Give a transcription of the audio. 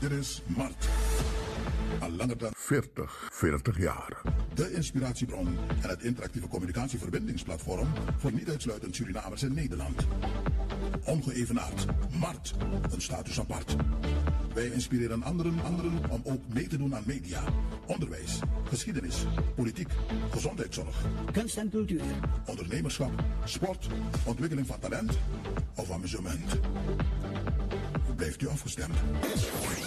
Hier is Mart. Al langer dan 40 jaar. De inspiratiebron en het interactieve communicatieverbindingsplatform voor niet uitsluitend Surinamers in Nederland. Ongeëvenaard. Mart. Een status apart. Wij inspireren anderen om ook mee te doen aan media, onderwijs, geschiedenis, politiek, gezondheidszorg, kunst en cultuur, ondernemerschap, sport, ontwikkeling van talent of amusement. Blijft u afgestemd?